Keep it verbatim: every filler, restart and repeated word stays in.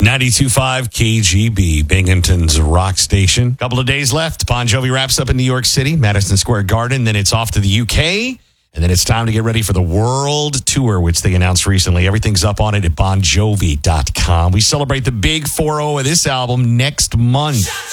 ninety-two point five K G B, Binghamton's rock station. Couple of days left. Bon Jovi wraps up in New York City, Madison Square Garden. Then it's off to the U K. And then it's time to get ready for the world tour, which they announced recently. Everything's up on it at bon jovi dot com. We celebrate the big four oh of this album next month.